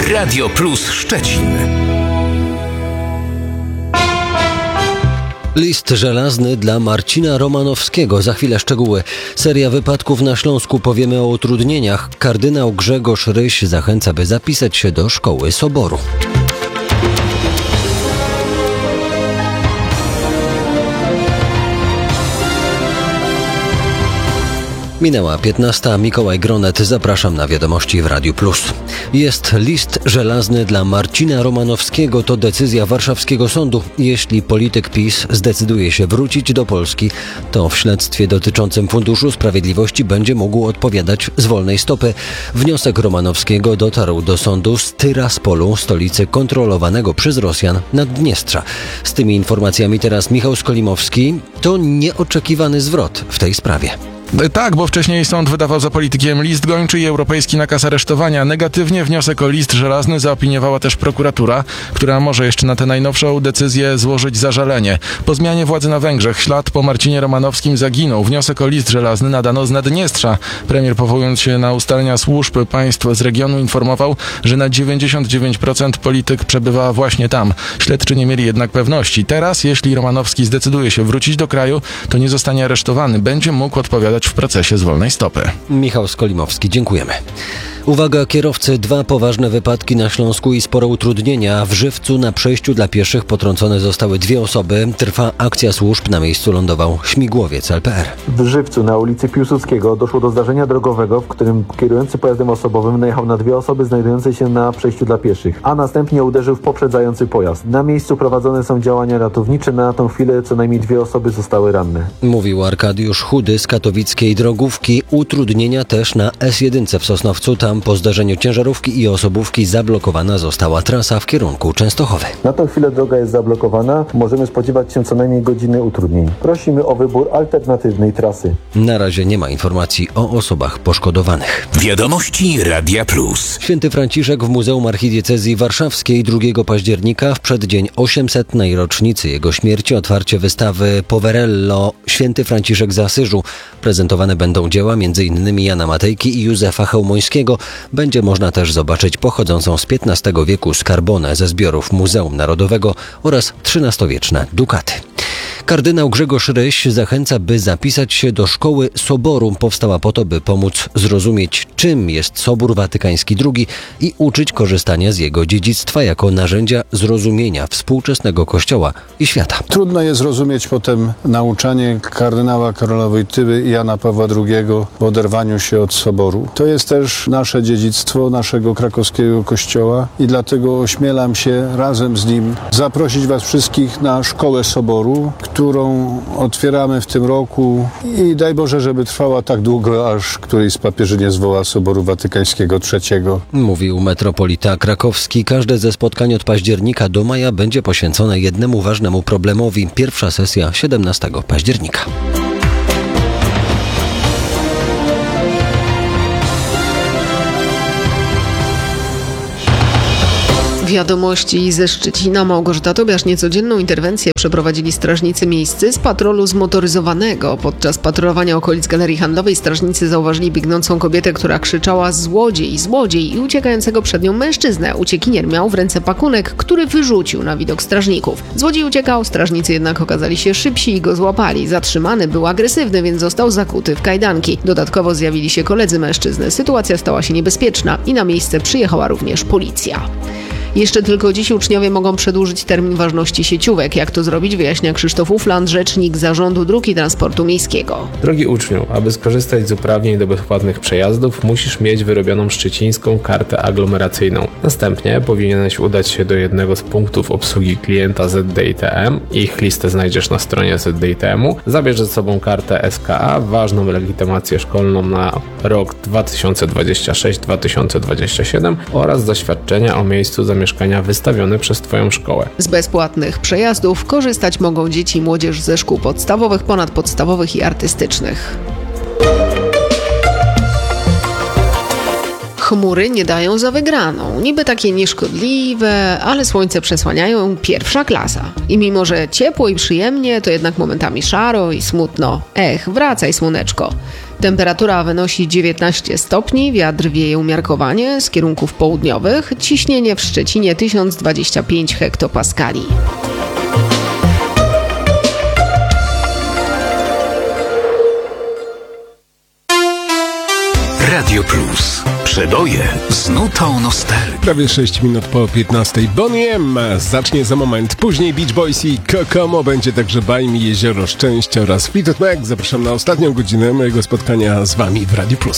Radio Plus Szczecin. List żelazny dla Marcina Romanowskiego. Za chwilę szczegóły. Seria wypadków na Śląsku. Powiemy o utrudnieniach. Kardynał Grzegorz Ryś zachęca, by zapisać się do Szkoły Soboru. Minęła 15. Mikołaj Gronet. Zapraszam na wiadomości w Radiu Plus. Jest list żelazny dla Marcina Romanowskiego. To decyzja warszawskiego sądu. Jeśli polityk PiS zdecyduje się wrócić do Polski, to w śledztwie dotyczącym Funduszu Sprawiedliwości będzie mógł odpowiadać z wolnej stopy. Wniosek Romanowskiego dotarł do sądu z Tyraspolu, stolicy kontrolowanego przez Rosjan Naddniestrza. Z tymi informacjami teraz Michał Skolimowski. To nieoczekiwany zwrot w tej sprawie. Tak, bo wcześniej sąd wydawał za politykiem list gończy i europejski nakaz aresztowania. Negatywnie wniosek o list żelazny zaopiniowała też prokuratura, która może jeszcze na tę najnowszą decyzję złożyć zażalenie. Po zmianie władzy na Węgrzech ślad po Marcinie Romanowskim zaginął. Wniosek o list żelazny nadano z Naddniestrza. Premier, powołując się na ustalenia służb państw z regionu, informował, że na 99% polityk przebywa właśnie tam. Śledczy nie mieli jednak pewności. Teraz, jeśli Romanowski zdecyduje się wrócić do kraju, to nie zostanie aresztowany. Będzie mógł odpowiadać w procesie z wolnej stopy. Michał Skolimowski, dziękujemy. Uwaga kierowcy, 2 poważne wypadki na Śląsku i spore utrudnienia. W Żywcu na przejściu dla pieszych potrącone zostały 2 osoby. Trwa akcja służb, na miejscu lądował śmigłowiec LPR. W Żywcu na ulicy Piłsudskiego doszło do zdarzenia drogowego, w którym kierujący pojazdem osobowym najechał na 2 osoby znajdujące się na przejściu dla pieszych, a następnie uderzył w poprzedzający pojazd. Na miejscu prowadzone są działania ratownicze. Na tą chwilę co najmniej 2 osoby zostały ranne. Mówił Arkadiusz Chudy z katowickiej drogówki. Utrudnienia też na S1 w Sosnowcu. Tam po zdarzeniu ciężarówki i osobówki zablokowana została trasa w kierunku Częstochowy. Na tą chwilę droga jest zablokowana. Możemy spodziewać się co najmniej godziny utrudnień. Prosimy o wybór alternatywnej trasy. Na razie nie ma informacji o osobach poszkodowanych. Wiadomości Radia Plus. Święty Franciszek w Muzeum Archidiecezji Warszawskiej 2 października, w przeddzień 800. rocznicy jego śmierci, otwarcie wystawy Poverello Święty Franciszek z Asyżu. Prezentowane będą dzieła m.in. Jana Matejki i Józefa Chełmońskiego. Będzie można też zobaczyć pochodzącą z XV wieku skarbonę ze zbiorów Muzeum Narodowego oraz XIII-wieczne dukaty. Kardynał Grzegorz Ryś zachęca, by zapisać się do Szkoły Soboru. Powstała po to, by pomóc zrozumieć, czym jest Sobór Watykański II i uczyć korzystania z jego dziedzictwa jako narzędzia zrozumienia współczesnego Kościoła i świata. Trudno jest zrozumieć potem nauczanie kardynała Karola Wojtyły i Jana Pawła II w oderwaniu się od Soboru. To jest też nasze dziedzictwo, naszego krakowskiego Kościoła i dlatego ośmielam się razem z nim zaprosić Was wszystkich na Szkołę Soboru, którą otwieramy w tym roku i daj Boże, żeby trwała tak długo, aż któryś z papieży nie zwoła Soboru Watykańskiego III. Mówił metropolita krakowski. Każde ze spotkań od października do maja będzie poświęcone jednemu ważnemu problemowi. Pierwsza sesja 17 października. Wiadomości ze Szczecina. Małgorzata Tobiasz. Niecodzienną interwencję przeprowadzili strażnicy miejscy z patrolu zmotoryzowanego. Podczas patrolowania okolic galerii handlowej strażnicy zauważyli biegnącą kobietę, która krzyczała złodziej, złodziej i uciekającego przed nią mężczyznę. Uciekinier miał w ręce pakunek, który wyrzucił na widok strażników. Złodziej uciekał, strażnicy jednak okazali się szybsi i go złapali. Zatrzymany był agresywny, więc został zakuty w kajdanki. Dodatkowo zjawili się koledzy mężczyzny. Sytuacja stała się niebezpieczna i na miejsce przyjechała również policja. Jeszcze tylko dziś uczniowie mogą przedłużyć termin ważności sieciówek. Jak to zrobić, wyjaśnia Krzysztof Ufland, rzecznik Zarządu Dróg i Transportu Miejskiego. Drogi uczniu, aby skorzystać z uprawnień do bezpłatnych przejazdów, musisz mieć wyrobioną szczecińską kartę aglomeracyjną. Następnie powinieneś udać się do jednego z punktów obsługi klienta ZDITM. Ich listę znajdziesz na stronie ZDITM-u. Zabierz ze sobą kartę SKA, ważną legitymację szkolną na rok 2026-2027 oraz zaświadczenia o miejscu zamieszkania wystawione przez Twoją szkołę. Z bezpłatnych przejazdów korzystać mogą dzieci i młodzież ze szkół podstawowych, ponadpodstawowych i artystycznych. Chmury nie dają za wygraną. Niby takie nieszkodliwe, ale słońce przesłaniają pierwsza klasa. I mimo, że ciepło i przyjemnie, to jednak momentami szaro i smutno. Wracaj, słoneczko. Temperatura wynosi 19 stopni, wiatr wieje umiarkowanie z kierunków południowych, ciśnienie w Szczecinie 1025 hektopaskali. Radio Plus. Przeboje z nutą nostalgii. Prawie 6 minut po 15. Bonnie M zacznie za moment. Później Beach Boys i Kokomo. Będzie także Buy Me, Jezioro Szczęścia oraz Fleetwood Mac. Zapraszam na ostatnią godzinę mojego spotkania z Wami w Radio Plus.